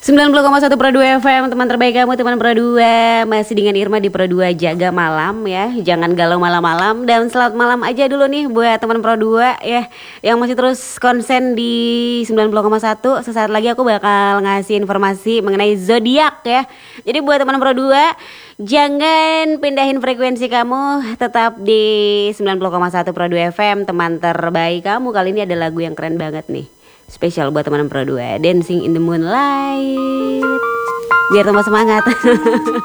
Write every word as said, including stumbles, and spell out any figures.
sembilan puluh koma satu Pro dua F M, teman terbaik kamu, teman Pro dua. Masih dengan Irma di Pro dua Jaga Malam ya. Jangan galau malam-malam. Dan selamat malam aja dulu nih buat teman Pro dua ya, yang masih terus konsen di sembilan puluh koma satu. Sesaat lagi aku bakal ngasih informasi mengenai zodiak ya. Jadi buat teman Pro dua, jangan pindahin frekuensi kamu, tetap di sembilan puluh koma satu Pro dua F M, teman terbaik kamu. Kali ini ada lagu yang keren banget nih, spesial buat teman Pro dua, Dancing in the Moonlight, biar tambah semangat.